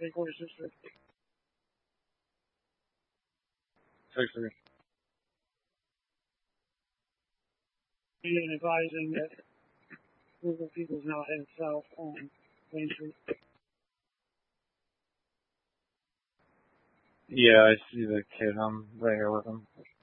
346. Fixer. Being advising that group of people is now headed south on Main Street. Yeah, I see the kid. I'm right here with him.